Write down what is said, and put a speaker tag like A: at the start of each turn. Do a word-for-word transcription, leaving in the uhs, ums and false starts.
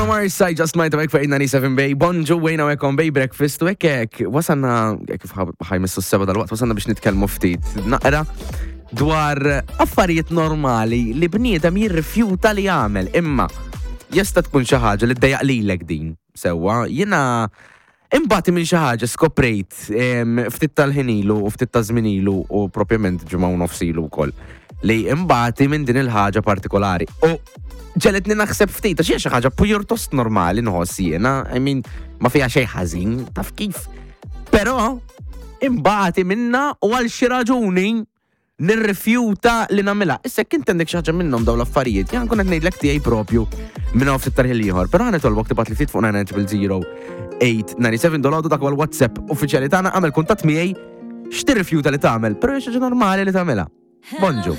A: Mars, I just might make for ninety-seven Bay. Bonġu wejna wekon Bay Breakfast u ekkek. Wasanna, kif ħajmissu s-seba dal-waqt, wasanna biex nitkelmu ftit. Naqra dwar affarijiet normali li bniedem jirrifjuta li jagħmel. Imma jista' tkun xi ħaġa li ddejjaq lilek din. Sewwa, jiena imbagħad minn xi ħaġa skoprejt ftit tal-ħinilu u ftit ta' żminilu u propjament ġimgħa u nofsilu wkoll li imbagħad minn din il-ħaġa partikolari. U ġeletni naħseb ftit, għax hija xi ħaġa pjuttost normali nħoss jiena, I mean, ma fiha xejn ħażin, taf kif. Però imbagħad minna u għal xi raġuni nirrifjuta li nagħmilha. Issa kien għandek xi ħaġa minnhom dawn l-affarijiet, jien nkun qed ngħidlek tiegħi propju minn hawn ftit tarħil ieħor. Però ħa nitolbok tibgħat li ftit fuq nine zero zero eight nine seven dollar dak huwa l-WhatsApp uffiċjali tagħna għamel kuntatt miegħi x'tirrifjuta li tagħmel, però hija xi ħaġa normali li tagħmilha. Bonġu.